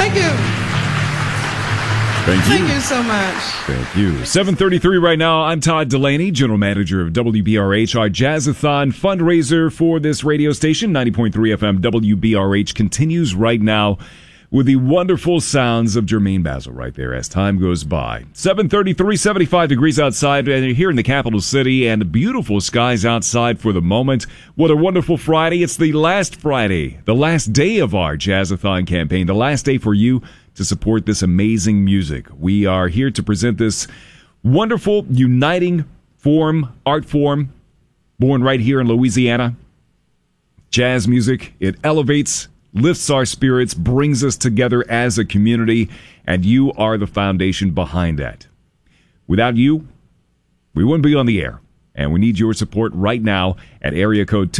Thank you. Thank you. Thank you so much. Thank you. 7:33 right now. I'm Todd Delaney, General Manager of WBRH. Our Jazzathon fundraiser for this radio station, 90.3 FM WBRH, continues right now with the wonderful sounds of Jermaine Basil right there as time goes by. 7:33, 75 degrees outside here in the capital city, and beautiful skies outside for the moment. What a wonderful Friday. It's the last Friday, the last day of our Jazzathon campaign, the last day for you to support this amazing music. We are here to present this wonderful, uniting art form, born right here in Louisiana. Jazz music, it elevates, lifts our spirits, brings us together as a community, and you are the foundation behind that. Without you, we wouldn't be on the air, and we need your support right now at area code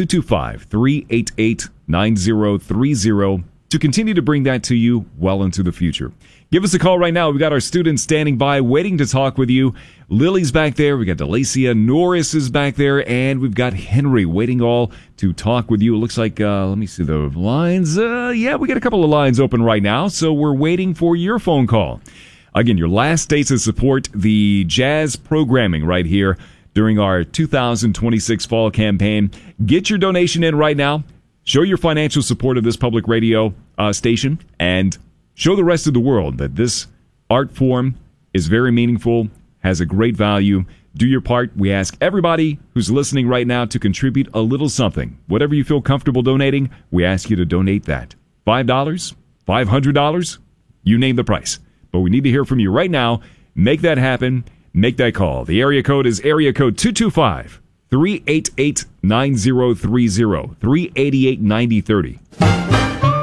225-388-9030 to continue to bring that to you well into the future. Give us a call right now. We've got our students standing by, waiting to talk with you. Lily's back there. We got Delacia. Norris is back there. And we've got Henry waiting all to talk with you. It looks like, let me see the lines. Yeah, we got a couple of lines open right now. So we're waiting for your phone call. Again, your last day to support the jazz programming right here during our 2026 fall campaign. Get your donation in right now. Show your financial support of this public radio station, and show the rest of the world that this art form is very meaningful, has a great value. Do your part. We ask everybody who's listening right now to contribute a little something. Whatever you feel comfortable donating, we ask you to donate that. $5, $500, you name the price. But we need to hear from you right now. Make that happen. Make that call. The area code is area code 225-388-9030, 388-9030.